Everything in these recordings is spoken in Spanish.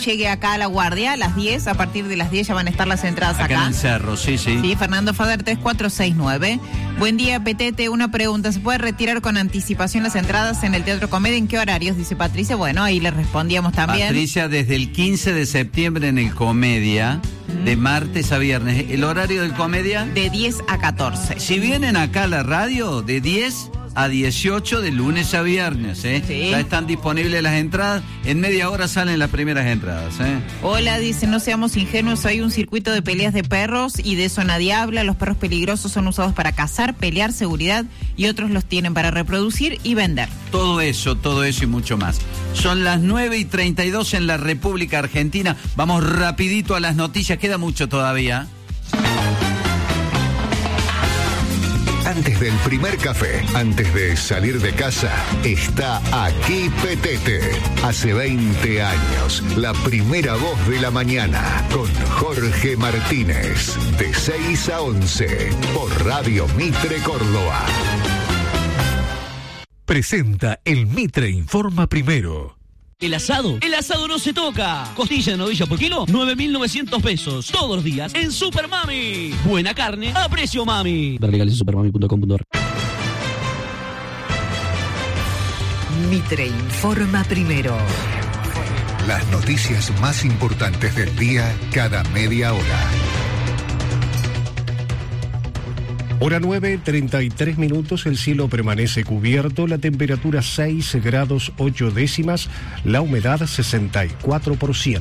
llegue acá a La Guardia a las 10. A partir de las 10 ya van a estar las entradas acá. En el cerro, sí. Sí, Fernando Fader 3469. Buen día, Petete. Una pregunta. ¿Se puede retirar con anticipación las entradas en el Teatro Comedia? ¿En qué horarios? Dice Patricia. Bueno, ahí le respondíamos también. Patricia, desde el 15 de septiembre en el Comedia, de martes a viernes. ¿El horario del Comedia? De 10 a 14. Si vienen acá a la radio, de 10 a 18 de lunes a viernes, ¿eh? Sí. Ya están disponibles las entradas. En media hora salen las primeras entradas, ¿eh? Hola, dice, no seamos ingenuos, hay un circuito de peleas de perros y de eso nadie habla. Los perros peligrosos son usados para cazar, pelear, seguridad, y otros los tienen para reproducir y vender. Todo eso y mucho más. Son las 9:32 en la República Argentina. Vamos rapidito a las noticias, queda mucho todavía. Antes del primer café, antes de salir de casa, está aquí Petete. Hace 20 años, la primera voz de la mañana, con Jorge Martínez, de 6 a 11, por Radio Mitre Córdoba. Presenta el Mitre Informa Primero. El asado no se toca. Costilla de novilla por kilo, 9.900 pesos. Todos los días en Super Mami. Buena carne a precio mami. Ver legales en supermami.com.ar. Mitre Informa Primero. Las noticias más importantes del día cada media hora. Hora 9:33 minutos, el cielo permanece cubierto, la temperatura 6 grados 8 décimas, la humedad 64%.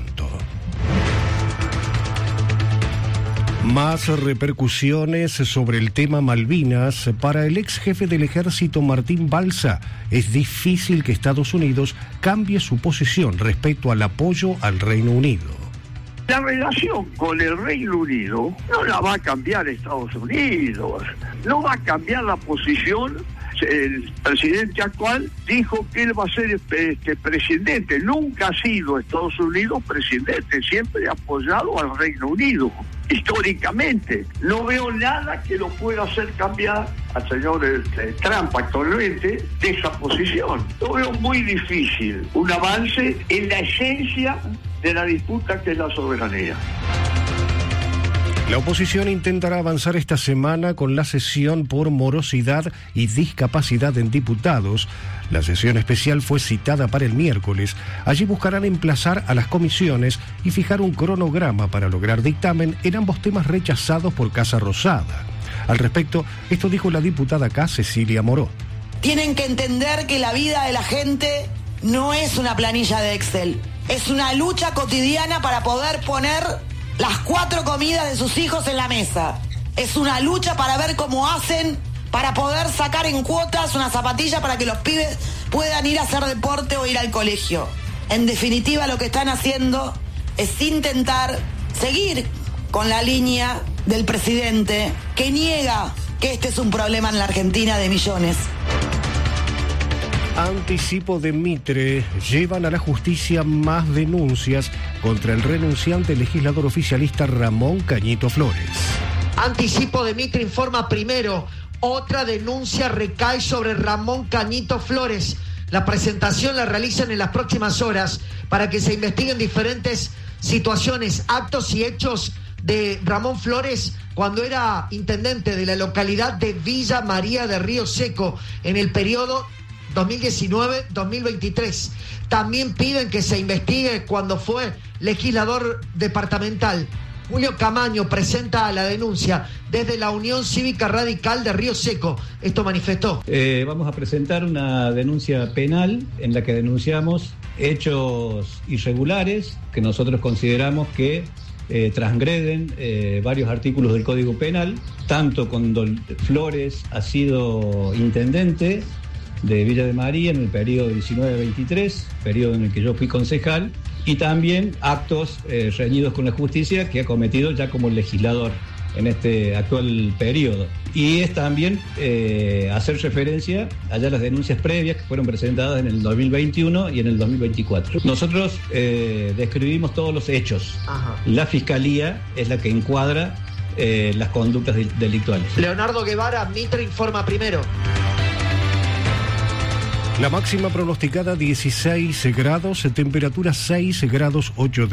Más repercusiones sobre el tema Malvinas. Para el ex jefe del ejército Martín Balsa, es difícil que Estados Unidos cambie su posición respecto al apoyo al Reino Unido. La relación con el Reino Unido no la va a cambiar Estados Unidos, no va a cambiar la posición. El presidente actual dijo que él va a ser presidente. Nunca ha sido Estados Unidos presidente, siempre ha apoyado al Reino Unido. Históricamente, no veo nada que lo pueda hacer cambiar al señor Trump actualmente de esa posición. Lo veo muy difícil, un avance en la esencia de la disputa que es la soberanía. La oposición intentará avanzar esta semana con la sesión por morosidad y discapacidad en diputados. La sesión especial fue citada para el miércoles. Allí buscarán emplazar a las comisiones y fijar un cronograma para lograr dictamen en ambos temas rechazados por Casa Rosada. Al respecto, esto dijo la diputada acá, Cecilia Moró. Tienen que entender que la vida de la gente no es una planilla de Excel. Es una lucha cotidiana para poder poner las 4 comidas de sus hijos en la mesa. Es una lucha para ver cómo hacen para poder sacar en cuotas una zapatilla para que los pibes puedan ir a hacer deporte o ir al colegio. En definitiva, lo que están haciendo es intentar seguir con la línea del presidente que niega que este es un problema en la Argentina de millones. Anticipo de Mitre, llevan a la justicia más denuncias contra el renunciante legislador oficialista Ramón Cañito Flores. Anticipo de Mitre Informa Primero, otra denuncia recae sobre Ramón Cañito Flores. La presentación la realizan en las próximas horas para que se investiguen diferentes situaciones, actos y hechos de Ramón Flores cuando era intendente de la localidad de Villa María de Río Seco en el periodo 2019-2023. También piden que se investigue cuando fue legislador departamental. Julio Camaño presenta la denuncia desde la Unión Cívica Radical de Río Seco. Esto manifestó. Vamos a presentar una denuncia penal en la que denunciamos hechos irregulares que nosotros consideramos que transgreden varios artículos del Código Penal, tanto cuando Flores ha sido intendente de Villa de María en el periodo 19-23, periodo en el que yo fui concejal, y también actos reñidos con la justicia que ha cometido ya como legislador en este actual periodo. Y es también hacer referencia allá a las denuncias previas que fueron presentadas en el 2021 y en el 2024. Nosotros describimos todos los hechos. Ajá. La Fiscalía es la que encuadra las conductas delictuales. Leonardo Guevara, Mitre Informa Primero. La máxima pronosticada 16 grados, temperatura 6 grados 8